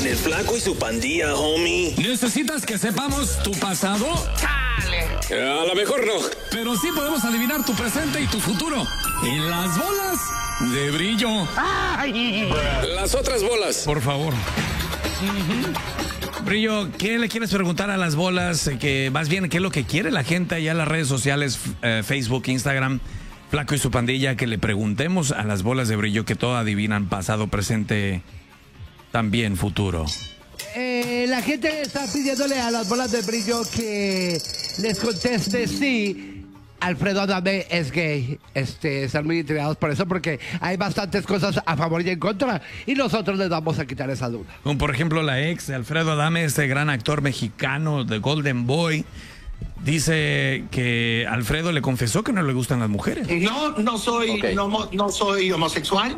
el Flaco y su Pandilla, homie. ¿Necesitas que sepamos tu pasado? A lo mejor no. Pero sí podemos adivinar tu presente y tu futuro. En las bolas de brillo. Las otras bolas. Por favor. Brillo, ¿qué le quieres preguntar a las bolas? Que más bien, ¿qué es lo que quiere la gente allá en las redes sociales, Facebook, Instagram, Flaco y su Pandilla? Que le preguntemos a las bolas de brillo que todo adivinan pasado, presente, también futuro. La gente está pidiéndole a las bolas de brillo que les conteste si Alfredo Adame es gay. Están muy intrigados por eso, porque hay bastantes cosas a favor y en contra, y nosotros les vamos a quitar esa duda. Como por ejemplo la ex de Alfredo Adame, este gran actor mexicano de Golden Boy, dice que Alfredo le confesó que no le gustan las mujeres. No soy, Ok. no soy homosexual.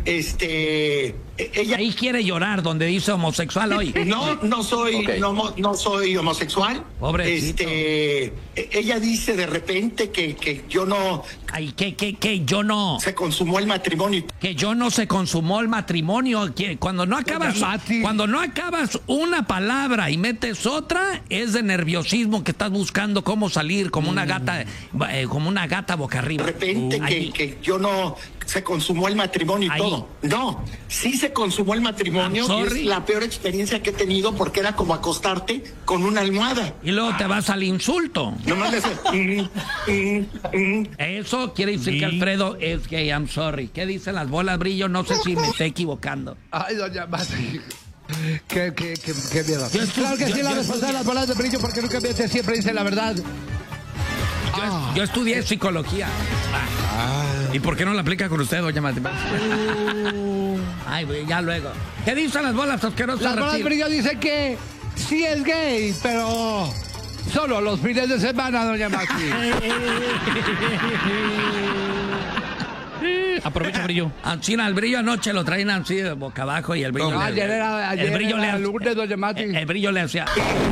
Ella Ahí quiere llorar donde dice homosexual hoy. no soy, Ok. no soy homosexual. Pobrecito. Ella dice de repente que yo no Ay, que yo no. se consumó el matrimonio. Que yo no se consumó el matrimonio. Que cuando no acabas una palabra y metes otra, es de nerviosismo que estás buscando cómo salir como una gata boca arriba. De repente Ahí. que yo no se consumó el matrimonio y Ahí. todo. No, sí se consumó el matrimonio. I'm Y sorry. es la peor experiencia que he tenido, porque era como acostarte con una almohada. Y luego te vas al insulto. Nomás le haces, Eso quiere decir que Alfredo es gay. I'm sorry. ¿Qué dicen las bolas, Brillo? No sé si me estoy equivocando. Ay, doña Mati. Qué miedo. Yo estu- Claro que yo- sí, la yo respuesta de las bolas de brillo, porque nunca miente, siempre dice la verdad. Yo estudié psicología. ¿Y por qué no la aplica con usted, doña Mati? Ay, güey, ya luego. ¿Qué dicen las bolas asquerosas? Las bolas de reptil? brillo dicen que sí es gay, pero solo los fines de semana, doña Mati. Aprovecha, Brillo. China, el Brillo anoche lo traen así de boca abajo y el Brillo... No, ayer era lunes, doña Mati. El Brillo le hacía...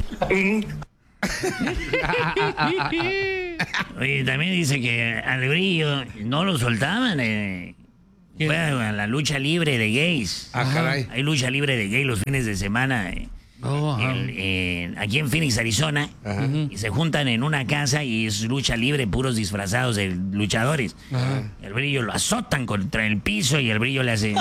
Oye, también dice que al Brillo no lo soltaban. Fue a la lucha libre de gays. Caray. Hay lucha libre de gays los fines de semana. Aquí en Phoenix, Arizona. Y se juntan en una casa y es lucha libre, puros disfrazados de luchadores. El Brillo lo azotan contra el piso y el Brillo le hace...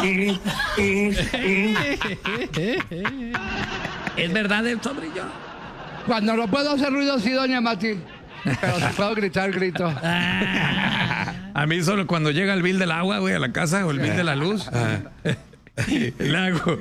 ¿Es verdad eso, Brillo? Cuando no puedo hacer ruido, sí, doña Mati. Pero si puedo gritar, grito. A mí solo cuando llega el bill del agua, güey, a la casa, o el bill de la luz. El agua.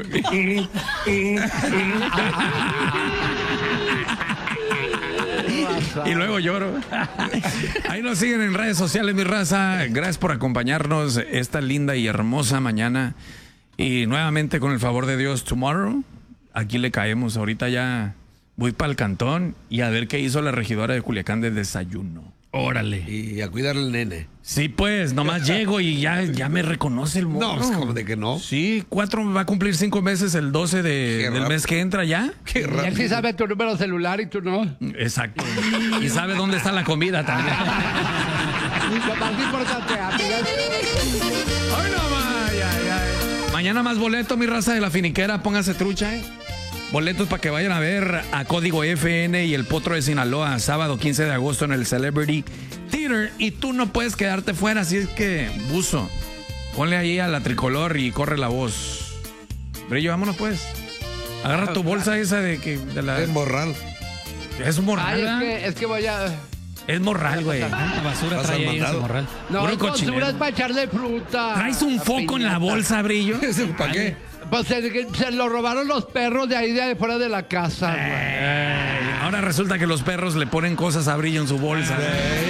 Y luego lloro. Ahí nos siguen en redes sociales, mi raza. Gracias por acompañarnos esta linda y hermosa mañana. Y nuevamente, con el favor de Dios, tomorrow, aquí le caemos. Ahorita ya voy para el cantón y a ver qué hizo la regidora de Culiacán de desayuno. Órale. Y a cuidar al nene. Sí, pues, nomás llego y ya me reconoce el morro. No, pues como de que no. Sí, va a cumplir 5 meses el 12 del mes que entra ya. Qué Y él rápido. sí sabe tu número celular y tú no. Exacto. Y sabe dónde está la comida también. Lo más importante, amigas. Ay, no, ay. Mañana más boleto, mi raza de la finiquera. Póngase trucha, Boletos para que vayan a ver a Código FN y el Potro de Sinaloa, sábado 15 de agosto en el Celebrity Theater. Y tú no puedes quedarte fuera, así es que, buzo, ponle ahí a la tricolor y corre la voz. Brillo, vámonos pues. Agarra tu bolsa esa de la... Es morral. Es morral, Ay, ¿verdad? es que voy a... Es morral, güey. ¿Cuánta basura Vas trae al ahí ese mandado. morral? No, Puro es cochinero. basura, es para echarle fruta. ¿Traes un foco en la bolsa, Brillo? ¿Para qué? Pues se lo robaron los perros de ahí de fuera de la casa, güey. Ahora resulta que los perros le ponen cosas a Brillo en su bolsa.